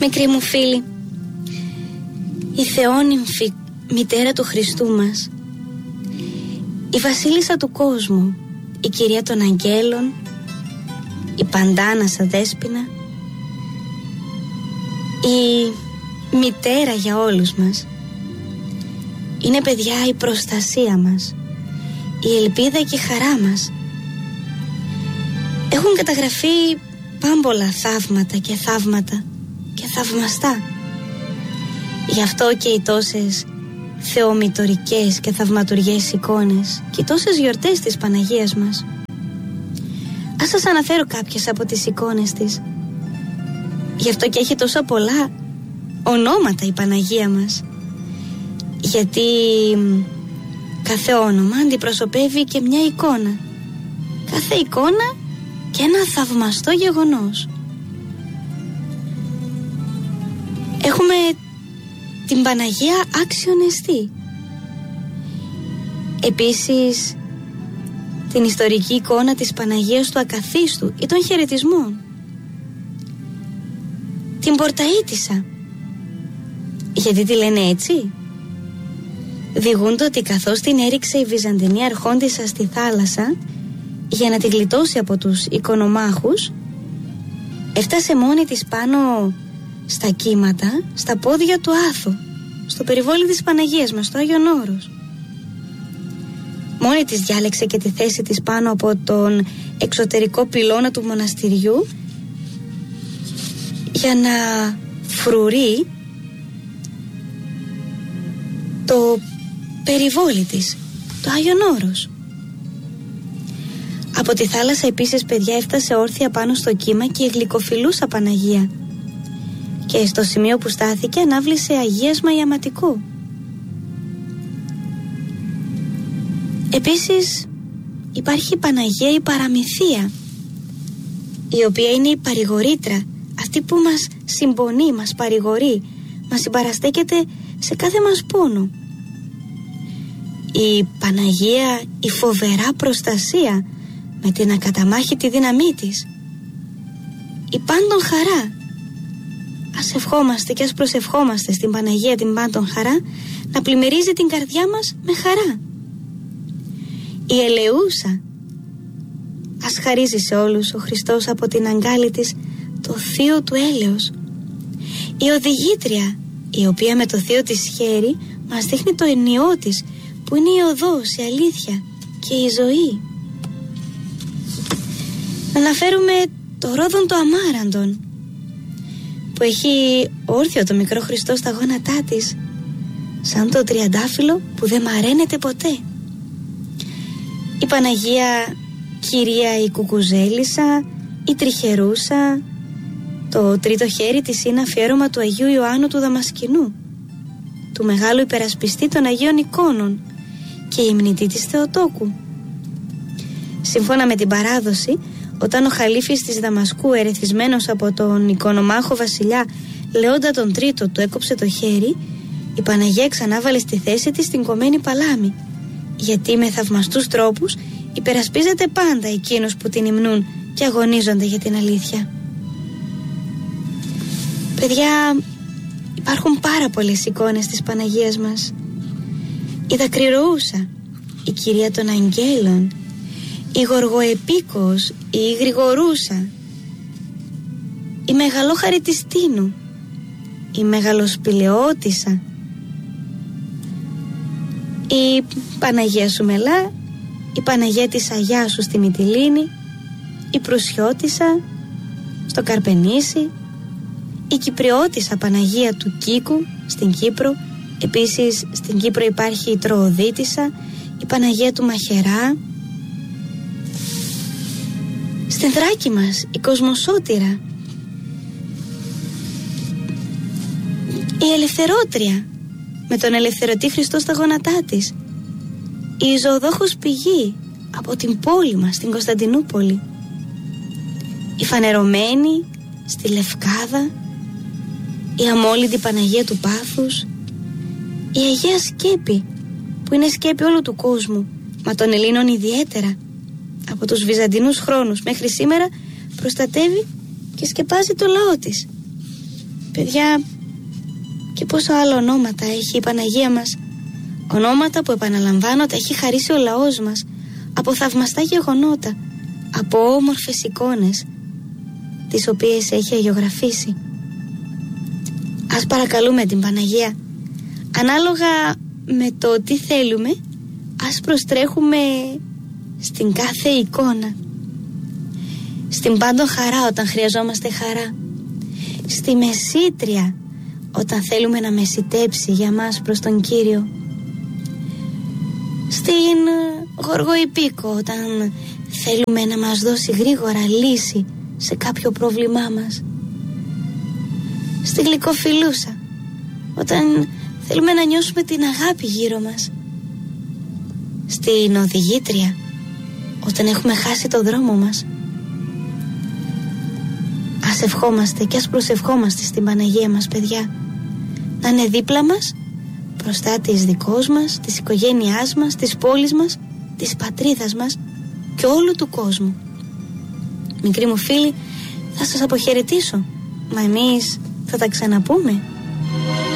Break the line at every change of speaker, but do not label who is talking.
Μικρή μου φίλη, η θεόνυμφη μητέρα του Χριστού μας, η βασίλισσα του κόσμου, η κυρία των αγγέλων, η Παντάνασα Δέσποινα, η μητέρα για όλους μας, είναι, παιδιά, η προστασία μας, η ελπίδα και η χαρά μας. Έχουν καταγραφεί πάμπολα θαύματα και θαυμαστά. Γι' αυτό και οι τόσες θεομητορικές και θαυματουργές εικόνες και οι τόσες γιορτές της Παναγίας μας. Ας σας αναφέρω κάποιες από τις εικόνες της. Γι' αυτό και έχει τόσα πολλά ονόματα η Παναγία μας. Γιατί κάθε όνομα αντιπροσωπεύει και μια εικόνα. Κάθε εικόνα και ένα θαυμαστό γεγονός. Έχουμε την Παναγία άξιον εστί. Επίσης την ιστορική εικόνα της Παναγίας του Ακαθίστου ή των χαιρετισμών. Την Πορταΐτισσα. Γιατί τη λένε έτσι? Διηγούνται ότι καθώς την έριξε η Βυζαντινή αρχόντισσα στη θάλασσα για να τη γλιτώσει από τους οικονομάχους, έφτασε μόνη της πάνω στα κύματα, στα πόδια του Άθου, στο περιβόλι της Παναγίας μας, στο Άγιον Όρος. Μόνη της διάλεξε και τη θέση της πάνω από τον εξωτερικό πυλώνα του μοναστηριού για να φρουρεί το περιβόλι της, το Άγιον Όρος. Από τη θάλασσα επίσης, παιδιά, έφτασε όρθια πάνω στο κύμα και η γλυκοφιλούσα Παναγία, και στο σημείο που στάθηκε ανάβλησε αγίασμα ιαματικού. Επίσης υπάρχει η Παναγία η Παραμυθία, η οποία είναι η παρηγορήτρα, αυτή που μας συμπονεί, μας παρηγορεί, μας συμπαραστέκεται σε κάθε μας πόνο. Η Παναγία η φοβερά προστασία, με την ακαταμάχητη δύναμή της, η πάντων χαρά. Ας ευχόμαστε και ας προσευχόμαστε στην Παναγία την πάντων χαρά να πλημμυρίζει την καρδιά μας με χαρά. Η Ελεούσα, ας χαρίζει σε όλους ο Χριστός από την αγκάλη της το θείο του έλεος. Η Οδηγήτρια, η οποία με το θείο της χέρι μας δείχνει το ενιό της, που είναι η οδός, η αλήθεια και η ζωή. Να αναφέρουμε το Ρόδον το Αμάραντον, που έχει όρθιο το μικρό Χριστό στα γόνατά της, σαν το τριαντάφυλλο που δεν μαραίνεται ποτέ. Η Παναγία Κυρία η Κουκουζέλισσα, η Τριχερούσα. Το τρίτο χέρι της είναι αφιέρωμα του Αγίου Ιωάννου του Δαμασκηνού, του μεγάλου υπερασπιστή των Αγίων Εικόνων και υμνητή της Θεοτόκου. Σύμφωνα με την παράδοση, όταν ο Χαλίφης της Δαμασκού, ερεθισμένος από τον οικονομάχο βασιλιά Λεόντα τον Τρίτο, του έκοψε το χέρι, η Παναγία ξανάβαλε στη θέση της την κομμένη παλάμη, γιατί με θαυμαστούς τρόπους υπερασπίζεται πάντα εκείνους που την υμνούν και αγωνίζονται για την αλήθεια. Παιδιά, υπάρχουν πάρα πολλές εικόνες της Παναγίας μας. Η Δακρυρωούσα, η Κυρία των Αγγέλων, η Γοργοεπίκος, η Γρηγορούσα, η Μεγαλόχαρη της Τίνου, η Μεγαλοσπηλαιώτισσα, η Παναγία Σουμελά, η Παναγία της Αγιάσου στη Μυτιλήνη, η Προυσιώτισσα στο Καρπενήσι, η Κυπριώτισσα Παναγία του Κίκου στην Κύπρο. Επίσης στην Κύπρο υπάρχει η Τροοδίτισσα, η Παναγία του Μαχερά. Στην Θράκη μας η Κοσμοσώτηρα, η Ελευθερότρια με τον ελευθερωτή Χριστό στα γόνατά της, η Ζωοδόχος Πηγή από την πόλη μας, την Κωνσταντινούπολη, η Φανερωμένη στη Λευκάδα, η Αμόλυντη Παναγία του Πάθους, η Αγία Σκέπη που είναι σκέπη όλου του κόσμου, μα των Ελλήνων ιδιαίτερα. Από τους Βυζαντινούς χρόνους μέχρι σήμερα προστατεύει και σκεπάζει το λαό της. Παιδιά, και πόσα άλλα ονόματα έχει η Παναγία μας. Ονόματα που, επαναλαμβάνω, τα έχει χαρίσει ο λαός μας από θαυμαστά γεγονότα, από όμορφες εικόνες, τις οποίες έχει αγιογραφήσει. Ας παρακαλούμε την Παναγία, ανάλογα με το τι θέλουμε, ας προστρέχουμε στην κάθε εικόνα. Στην πάντο χαρά όταν χρειαζόμαστε χαρά, στη μεσήτρια όταν θέλουμε να μεσητέψει για μας προς τον Κύριο, στην γοργοϊπίκο όταν θέλουμε να μας δώσει γρήγορα λύση σε κάποιο πρόβλημά μας, στη γλυκοφιλούσα όταν θέλουμε να νιώσουμε την αγάπη γύρω μας, στην οδηγήτρια όταν έχουμε χάσει το δρόμο μας. Ας ευχόμαστε και ας προσευχόμαστε στην Παναγία μας, παιδιά, να είναι δίπλα μας, προστάτης δικός μας, της οικογένειάς μας, της πόλης μας, της πατρίδας μας και όλου του κόσμου. Μικροί μου φίλοι, θα σας αποχαιρετήσω, μα εμείς θα τα ξαναπούμε.